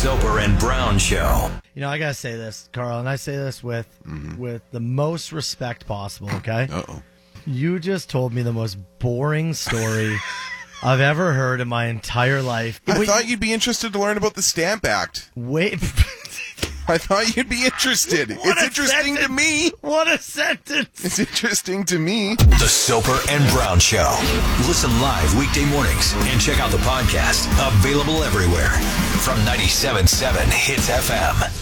Soper and Brown Show. You know, I gotta say this, Carl, and I say this with the most respect possible, okay? Uh-oh. You just told me the most boring story I've ever heard in my entire life. I thought you'd be interested to learn about the Stamp Act. Wait. I thought you'd be interested. It's interesting to me. What a sentence. It's interesting to me. The Soper and Brown Show. Listen live weekday mornings and check out the podcast. Available everywhere from 97.7 Hits FM.